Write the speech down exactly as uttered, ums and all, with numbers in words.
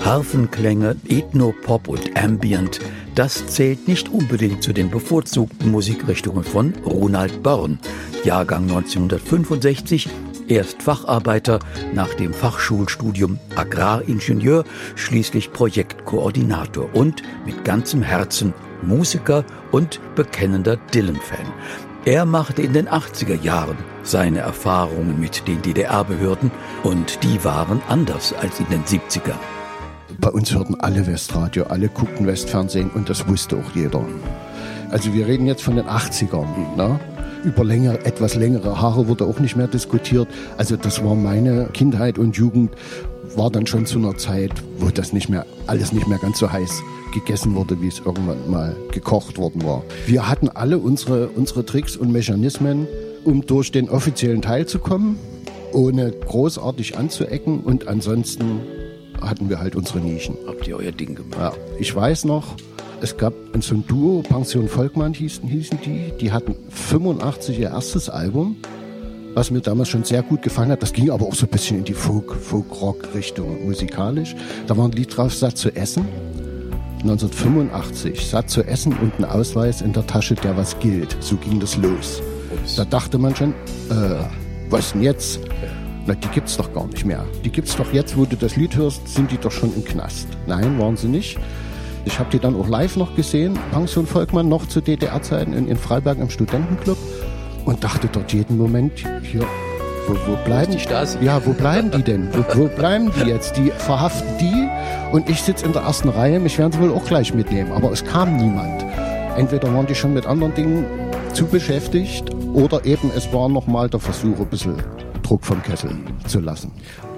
Harfenklänge, Ethno-Pop und Ambient, das zählt nicht unbedingt zu den bevorzugten Musikrichtungen von Ronald Börn, Jahrgang neunzehnhundertfünfundsechzig, erst Facharbeiter, nach dem Fachschulstudium Agraringenieur, schließlich Projektkoordinator und mit ganzem Herzen Musiker und bekennender Dylan-Fan. Er machte in den achtziger Jahren seine Erfahrungen mit den D D R-Behörden und die waren anders als in den siebzigern. Bei uns hörten alle Westradio, alle guckten Westfernsehen und das wusste auch jeder. Also wir reden jetzt von den achtzigern. Ne? Über länger, etwas längere Haare wurde auch nicht mehr diskutiert. Also das war meine Kindheit und Jugend, war dann schon zu einer Zeit, wo das nicht mehr, alles nicht mehr ganz so heiß gegessen wurde, wie es irgendwann mal gekocht worden war. Wir hatten alle unsere, unsere Tricks und Mechanismen, um durch den offiziellen Teil zu kommen, ohne großartig anzuecken und ansonsten hatten wir halt unsere Nischen. Habt ihr euer Ding gemacht? Ja, ich weiß noch, es gab so ein Duo, Pension Volkmann hießen, hießen die, die hatten fünfundachtzig ihr erstes Album, was mir damals schon sehr gut gefallen hat. Das ging aber auch so ein bisschen in die Folk, Folk-Rock-Richtung musikalisch. Da war ein Lied drauf, Satt zu essen. neunzehnhundertfünfundachtzig, satt zu essen und ein Ausweis in der Tasche, der was gilt. So ging das los. Ups. Da dachte man schon, äh, was denn jetzt? Na, die gibt's doch gar nicht mehr. Die gibt's doch jetzt, wo du das Lied hörst, sind die doch schon im Knast. Nein, waren sie nicht. Ich habe die dann auch live noch gesehen, Pension Volkmann, noch zu D D R-Zeiten in, in Freiberg im Studentenclub und dachte dort jeden Moment, hier, wo, wo bleiben die? Ja, wo bleiben die denn? Wo, wo bleiben die jetzt? Die verhaften die und ich sitze in der ersten Reihe, mich werden sie wohl auch gleich mitnehmen. Aber es kam niemand. Entweder waren die schon mit anderen Dingen zu beschäftigt oder eben es war nochmal der Versuch, ein bisschen Druck vom Kessel zu lassen.